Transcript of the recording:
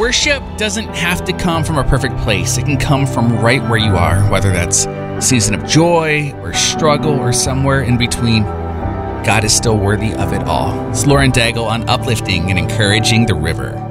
worship doesn't have to come from a perfect place. It can come from right where you are, whether that's a season of joy or struggle or somewhere in between. God is still worthy of it all. It's Lauren Daigle on Uplifting and Encouraging the River.